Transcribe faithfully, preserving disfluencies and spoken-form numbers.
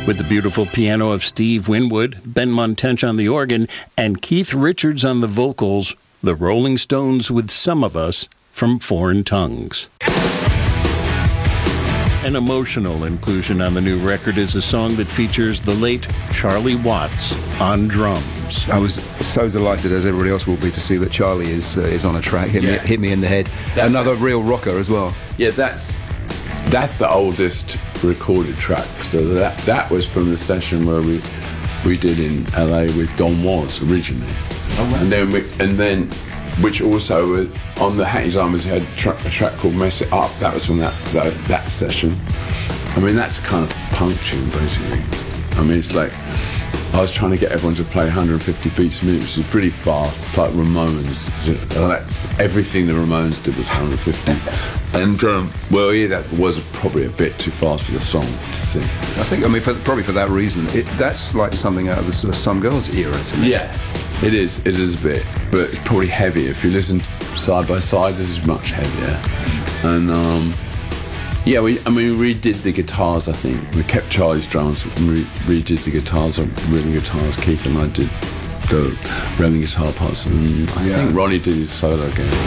With the beautiful piano of Steve Winwood, Ben Montench on the organ, and Keith Richards on the vocals, the Rolling Stones with Some of Us from Foreign Tongues. An emotional inclusion on the new record is a song that features the late Charlie Watts on drums. I was so delighted, as everybody else will be, to see that Charlie is uh, is on a track. Hit, yeah. me, hit me in the head. That, Another real rocker as well. Yeah, that's that's the oldest recorded track. So that that was from the session where we we did in L A with Don Was originally, oh, wow. and then we, and then. Which also, uh, on the Hattie's Armors, had tra- a track called Mess It Up. That was from that, that that session. I mean, that's a kind of punk tune, basically. I mean, it's like, I was trying to get everyone to play one hundred fifty beats a minute. It's pretty fast. It's like Ramones. That's, everything the Ramones did was one hundred fifty. And, um, well, yeah, that was probably a bit too fast for the song to sing. I think, I mean, for, probably for that reason, it, that's like something out of the sort of Some Girls era to me. Yeah. It is, it is a bit, but it's probably heavier. If you listen side by side, this is much heavier. And um, yeah, we, I mean, we redid the guitars, I think. We kept Charlie's drums and re- redid the guitars, rhythm guitars. Keith and I did the rhythm guitar parts. And I yeah. think Ronnie did his solo again.